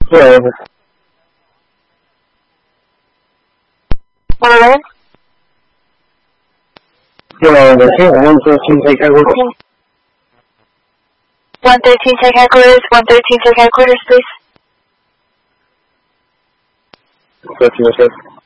Yeah. 111? Yeah, okay, 113 take headquarters. 113 take headquarters, 113 take headquarters, please. 1306.